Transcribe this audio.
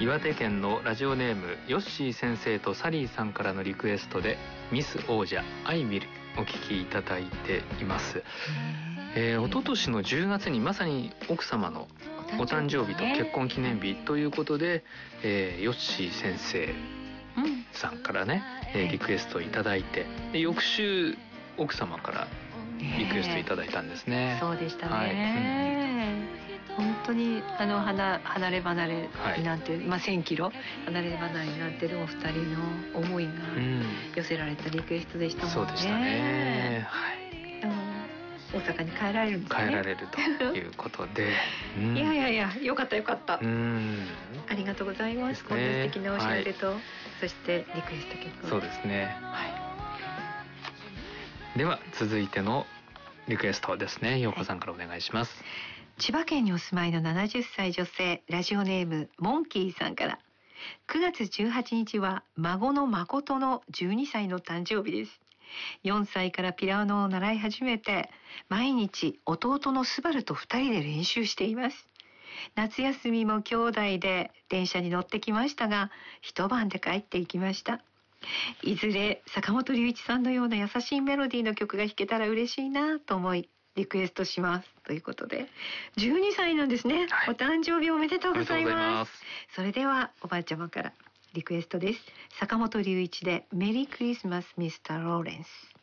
岩手県のラジオネームヨッシー先生とサリーさんからのリクエストでミス王者アイビルお聞きいただいています。一昨年の10月にまさに奥様のお誕生日と結婚記念日ということで、ヨッシー先生さんからね、リクエストいただいて、で翌週奥様からリクエストいただいたんですね。 そうでしたね、本当に離れ離れになって、1000キロ離れ離れになってるお二人の思いが寄せられたリクエストでしたもんね。 そうでしたね。 大阪に帰られるんですね。 帰られるということでいやよかったよかった。ありがとうございます。こんな素敵なお知らせと、そしてリクエスト曲。 そうですね。では続いてのリクエストですね。陽子さんからお願いします。 千葉県にお住まいの70歳女性、ラジオネームモンキーさんから。9月18日は孫の誠の12歳の誕生日です。4歳からピアノを習い始めて、毎日弟のスバルと2人で練習しています。夏休みも兄弟で電車に乗ってきましたが、一晩で帰っていきました。いずれ坂本龍一さんのような優しいメロディーの曲が弾けたら嬉しいなと思いリクエストしますということで、12歳なんですね、お誕生日おめでとうございます。それではおばあちゃまからリクエストです。坂本龍一でメリークリスマスミスターローレンス。